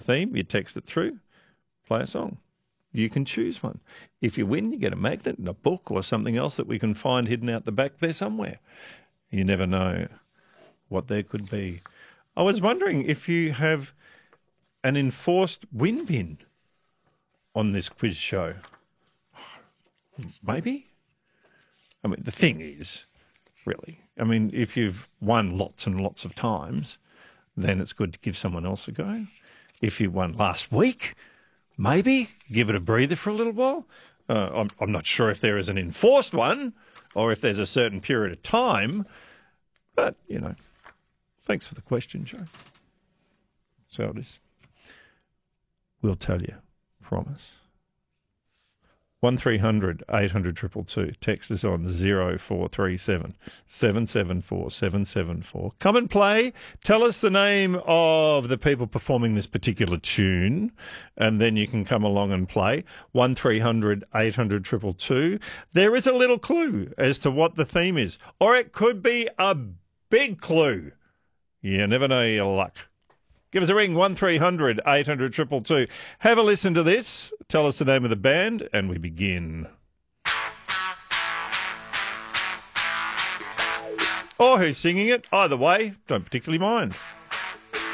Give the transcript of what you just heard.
theme, you text it through, play a song. You can choose one. If you win, you get a magnet and a book or something else that we can find hidden out the back there somewhere. You never know what there could be. I was wondering if you have an enforced win bin on this quiz show. Maybe? I mean, the thing is, really, I mean, if you've won lots and lots of times, then it's good to give someone else a go. If you won last week, maybe give it a breather for a little while. I'm not sure if there is an enforced one or if there's a certain period of time, but, you know, thanks for the question, Joe. So it is. We'll tell you. Promise. 1300 800 222. Text us on 0437 774 774. Come and play. Tell us the name of the people performing this particular tune, and then you can come along and play. 1300 800 222. There is a little clue as to what the theme is, or it could be a big clue. You never know your luck. Give us a ring, 1300 800 222. Have a listen to this. Tell us the name of the band, and we begin. Or who's singing it. Either way, don't particularly mind.